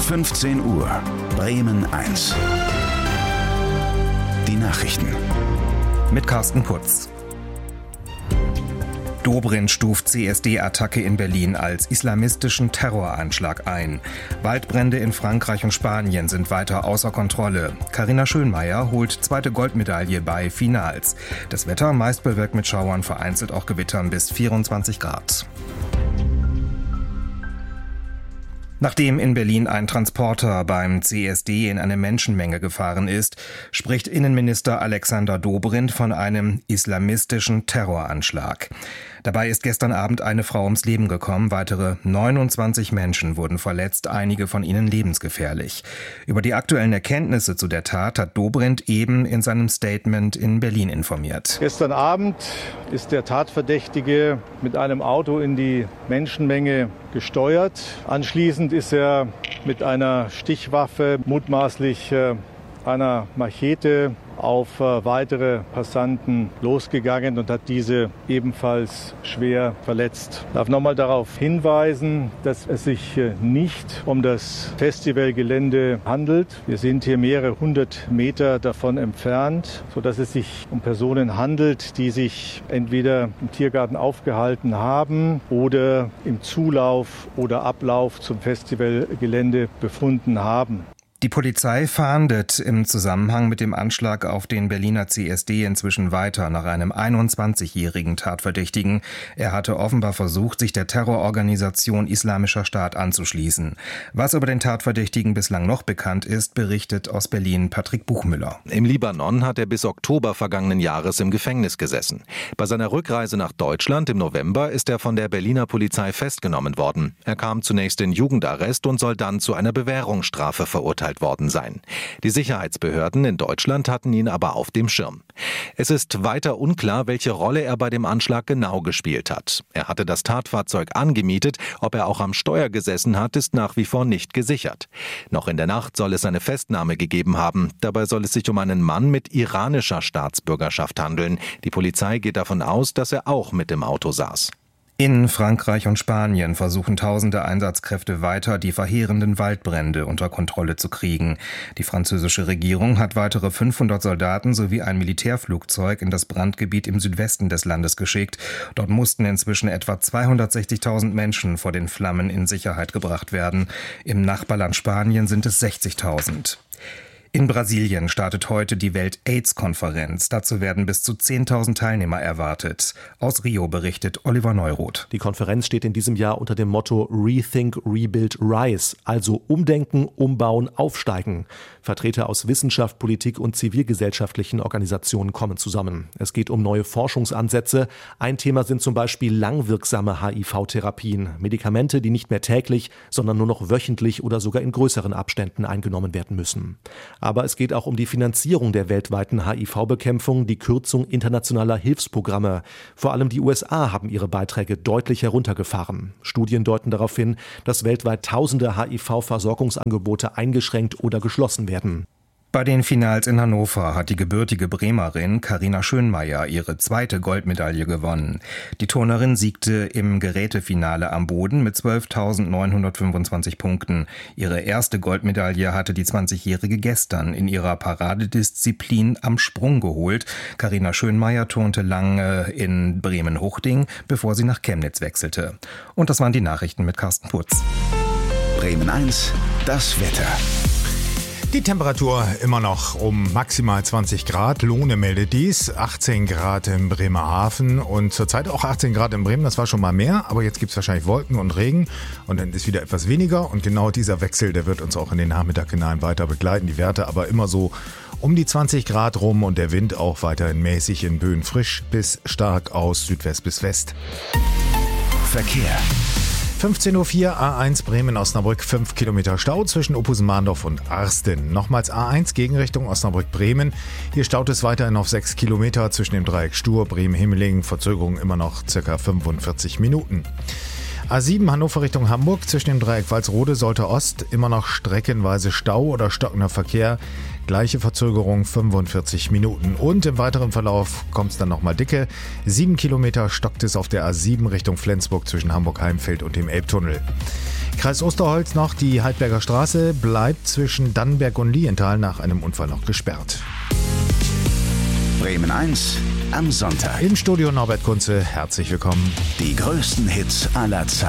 15 Uhr, Bremen 1. Die Nachrichten. Mit Carsten Putz. Dobrindt stuft CSD-Attacke in Berlin als islamistischen Terroranschlag ein. Waldbrände in Frankreich und Spanien sind weiter außer Kontrolle. Carina Schönmeier holt zweite Goldmedaille bei Finals. Das Wetter meist bewölkt mit Schauern, vereinzelt auch Gewittern bis 24 Grad. Nachdem in Berlin ein Transporter beim CSD in eine Menschenmenge gefahren ist, spricht Innenminister Alexander Dobrindt von einem islamistischen Terroranschlag. Dabei ist gestern Abend eine Frau ums Leben gekommen, weitere 29 Menschen wurden verletzt, einige von ihnen lebensgefährlich. Über die aktuellen Erkenntnisse zu der Tat hat Dobrindt eben in seinem Statement in Berlin informiert. Gestern Abend ist der Tatverdächtige mit einem Auto in die Menschenmenge gesteuert. Anschließend ist er mit einer Stichwaffe, mutmaßlich einer Machete, auf weitere Passanten losgegangen und hat diese ebenfalls schwer verletzt. Ich darf nochmal darauf hinweisen, dass es sich nicht um das Festivalgelände handelt. Wir sind hier mehrere hundert Meter davon entfernt, sodass es sich um Personen handelt, die sich entweder im Tiergarten aufgehalten haben oder im Zulauf oder Ablauf zum Festivalgelände befunden haben. Die Polizei fahndet im Zusammenhang mit dem Anschlag auf den Berliner CSD inzwischen weiter nach einem 21-jährigen Tatverdächtigen. Er hatte offenbar versucht, sich der Terrororganisation Islamischer Staat anzuschließen. Was über den Tatverdächtigen bislang noch bekannt ist, berichtet aus Berlin Patrick Buchmüller. Im Libanon hat er bis Oktober vergangenen Jahres im Gefängnis gesessen. Bei seiner Rückreise nach Deutschland im November ist er von der Berliner Polizei festgenommen worden. Er kam zunächst in Jugendarrest und soll dann zu einer Bewährungsstrafe verurteilt worden sein. Die Sicherheitsbehörden in Deutschland hatten ihn aber auf dem Schirm. Es ist weiter unklar, welche Rolle er bei dem Anschlag genau gespielt hat. Er hatte das Tatfahrzeug angemietet, ob er auch am Steuer gesessen hat, ist nach wie vor nicht gesichert. Noch in der Nacht soll es eine Festnahme gegeben haben. Dabei soll es sich um einen Mann mit iranischer Staatsbürgerschaft handeln. Die Polizei geht davon aus, dass er auch mit dem Auto saß. In Frankreich und Spanien versuchen tausende Einsatzkräfte weiter, die verheerenden Waldbrände unter Kontrolle zu kriegen. Die französische Regierung hat weitere 500 Soldaten sowie ein Militärflugzeug in das Brandgebiet im Südwesten des Landes geschickt. Dort mussten inzwischen etwa 260.000 Menschen vor den Flammen in Sicherheit gebracht werden. Im Nachbarland Spanien sind es 60.000. In Brasilien startet heute die Welt-AIDS-Konferenz. Dazu werden bis zu 10.000 Teilnehmer erwartet. Aus Rio berichtet Oliver Neuroth. Die Konferenz steht in diesem Jahr unter dem Motto Rethink, Rebuild, Rise, also Umdenken, Umbauen, Aufsteigen. Vertreter aus Wissenschaft, Politik und zivilgesellschaftlichen Organisationen kommen zusammen. Es geht um neue Forschungsansätze. Ein Thema sind zum Beispiel langwirksame HIV-Therapien, Medikamente, die nicht mehr täglich, sondern nur noch wöchentlich oder sogar in größeren Abständen eingenommen werden müssen. Aber es geht auch um die Finanzierung der weltweiten HIV-Bekämpfung, die Kürzung internationaler Hilfsprogramme. Vor allem die USA haben ihre Beiträge deutlich heruntergefahren. Studien deuten darauf hin, dass weltweit tausende HIV-Versorgungsangebote eingeschränkt oder geschlossen werden. Bei den Finals in Hannover hat die gebürtige Bremerin Carina Schönmeier ihre zweite Goldmedaille gewonnen. Die Turnerin siegte im Gerätefinale am Boden mit 12.925 Punkten. Ihre erste Goldmedaille hatte die 20-Jährige gestern in ihrer Paradedisziplin am Sprung geholt. Carina Schönmeier turnte lange in Bremen-Huchting, bevor sie nach Chemnitz wechselte. Und das waren die Nachrichten mit Carsten Putz. Bremen 1, das Wetter. Die Temperatur immer noch um maximal 20 Grad. Lohne meldet dies. 18 Grad in Bremerhaven und zurzeit auch 18 Grad in Bremen. Das war schon mal mehr, aber jetzt gibt es wahrscheinlich Wolken und Regen und dann ist wieder etwas weniger. Und genau dieser Wechsel, der wird uns auch in den Nachmittag hinein weiter begleiten. Die Werte aber immer so um die 20 Grad rum und der Wind auch weiterhin mäßig in Böen frisch bis stark aus Südwest bis West. Verkehr. 15.04 Uhr, A1 Bremen-Osnabrück, 5 Kilometer Stau zwischen Ophusen-Mahndorf und Arsten. Nochmals A1 Gegenrichtung Osnabrück-Bremen. Hier staut es weiterhin auf 6 Kilometer zwischen dem Dreieck Stur, Bremen-Himmelingen. Verzögerung immer noch ca. 45 Minuten. A7 Hannover Richtung Hamburg zwischen dem Dreieck Walsrode Sollte Ost immer noch streckenweise Stau oder stockender Verkehr. Gleiche Verzögerung, 45 Minuten. Und im weiteren Verlauf kommt es dann nochmal dicke. 7 Kilometer stockt es auf der A7 Richtung Flensburg zwischen Hamburg-Heimfeld und dem Elbtunnel. Kreis Osterholz noch, die Heidberger Straße bleibt zwischen Dannenberg und Lienthal nach einem Unfall noch gesperrt. Bremen 1 am Sonntag. Im Studio Norbert Kunze, herzlich willkommen. Die größten Hits aller Zeiten.